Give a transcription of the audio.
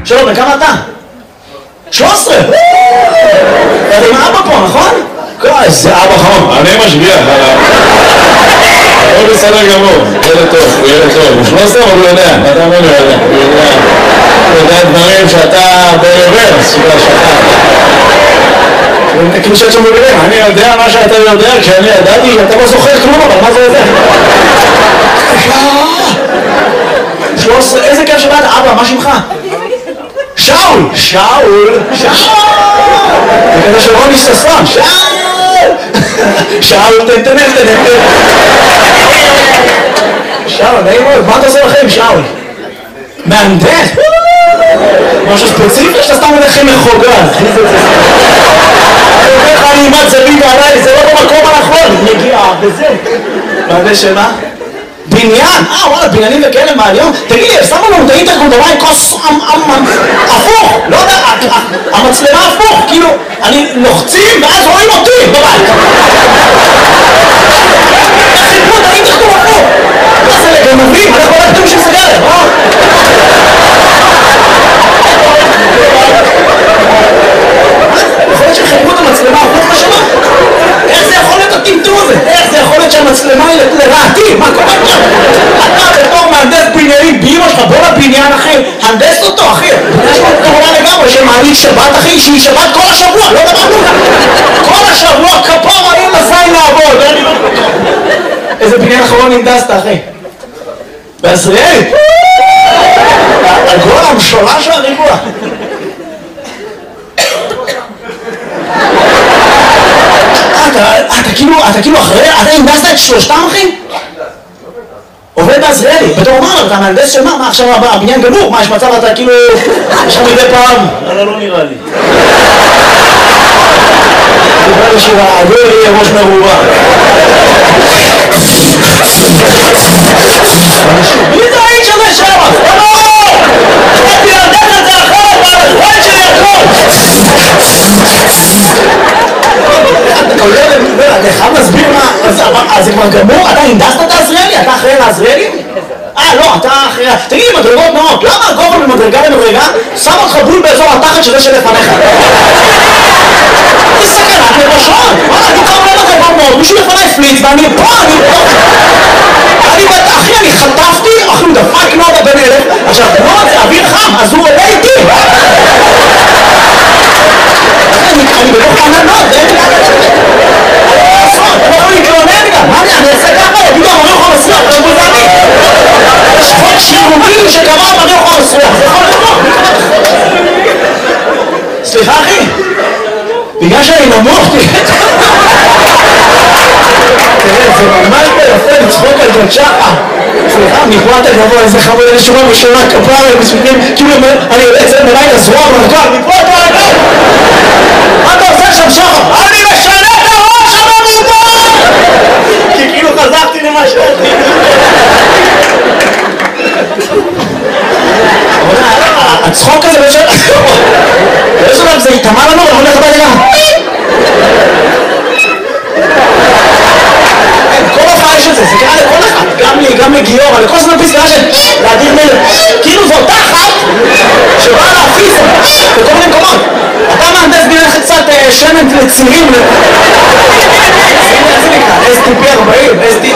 שלום, וכמה אתה? 13! אתה עם אבא פה, נכון? איזה אבא חמוד. אני משגיח עליו. הוא בסדר גמור, ילד טוב, הוא ילד טוב. הוא 13 אבל הוא יודע, אתה אומר לו יודע. הוא יודע דברים שאתה ברוורס, שאתה. כאילו שאת שמובילים, אני יודע מה שאתה יודע, כשאני ידעתי, אתה לא זוכר כלום, אבל מה זה יודע? 13, איזה כיף שבאת, אבא, מה שמך? שאול! שאול! שאול! זה כזה של רוני ששון, שאול! שאול, תנתנן. שאול, נעים מאוד, מה אתה עושה לכם, שאול? מהנדס? משהו ספציפי שאתה סתם הולך עם מחוגז. אני אומר לך, אני אימת זווית עליי, זה לא במקום הנכון. נגיעה, וזה. מהנדס שמה? בניין? וואלה, בניינים וכאלה מהיום? תגיד לי, שמו לנו את האינטרקונדוליים כוס הפוך, לא יודע, המצלמה הפוך, כאילו, אני לוחצים ואז רואים אותי בבית. איך חיפרו את האינטרקונדול הפוך? מה זה לגנבים? אנחנו לא יודעים שסגרת, יכול להיות שחיפרו את המצלמה הפוך בשנה? איך זה יכול להיות הטמטום הזה? איך זה יכול להיות שהמצלמה היא לרעתי? מה קורה פה? אתה בתור מהנדס בניינים באמא שלך, בוא לבניין אחי, הנדס אותו אחי. יש לו תורה לגמרי שמעלית שבת אחי, שהיא שבת כל השבוע, לא דברנו. כל השבוע כפור האם עשיין לעבוד. איזה בניין אחרון הנדסת אחי? בעזריאלי? הגול המשולש של הריבוע. אתה כאילו אחרי, אתה הנדסת את שלושתם אחי? עובד בעזריאלי, בתור אומר, אתה מהנדס של מה? מה עכשיו הבניין גמור? מה יש מצב אתה כאילו, יש לך מדי פעם? לא נראה לי. נראה לי שהעגול יהיה ראש מרובה. מי זה האיש הזה שם? הייתי להנדס את זה אחרת, והזמן שלי הכל! אתה חייב להסביר מה, אז זה כבר גמור? אתה הנדסת את העזריאלי? אתה אחראי לעזריאלי? לא, אתה אחראי... תגיד לי, מדרגות נאות, למה הגובה ממדרגה למדרגה שם אותך בול באזור התחת של זה שלפניך? זה סכנת לראשון! אני כבר אומר מדרגות נאות, מישהו לפניי פליץ ואני פה, אחי, אני חטפתי, אחי, הוא דפק נודה בן אלף, עכשיו, נוד זה אוויר חם, אז הוא עולה איתי! אני בתוך עננות, זה אין לי לעשות, אתה יכול להתלונן גם, מה אני אעשה ככה? יגידו, אני יכול לסלוח, זה בוזני. יש חוק שירותי שקבע אני יכול לסלוח, זה יכול לקרות. סליחה אחי, בגלל שאני נמוך, תראה, זה ממש ביפה לצחוק על ג'ת שחה. סליחה, מפה אתה גבוה, איזה חמוד, איזה שורה בשורה כפרה, מספיקים, כאילו אני יוצא מלאי לזרוע ברכב, מפה אתה גבוה. מה אתה עושה שם שחר? אני משנה את הראש הממובר! כי כאילו חזרתי למה שאתי. הצחוק הזה באיזשהו דבר זה התאמה לנו, אנחנו הולך הביתה גם. כל הופעה יש את זה, זה קרה לכל אחד, גם לי, גם לגיורא, לכל זמן פסקה של להדיר מלך. כאילו זו אותה אחת שבאה להפיס בכל מיני מקומות. אתה מהנדס בניין קצת שמן לצירים. זה נקרא, STP 40,